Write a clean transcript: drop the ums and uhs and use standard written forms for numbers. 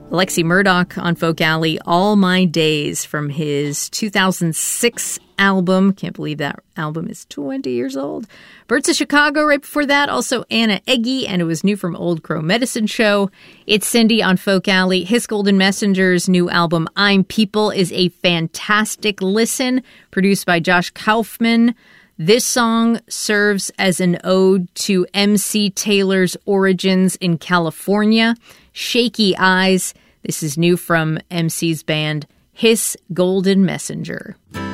Alexi Murdoch on Folk Alley, All My Days, from his 2006 album. Can't believe that album is 20 years old. Birds of Chicago right before that. Also Anna Eggy, and it was new from Old Crow Medicine Show. It's Cindy on Folk Alley. His Golden Messenger's new album, I'm People, is a fantastic listen, produced by Josh Kaufman. This song serves as an ode to MC Taylor's origins in California. Shaky Eyes. This is new from MC's band, His Golden Messenger.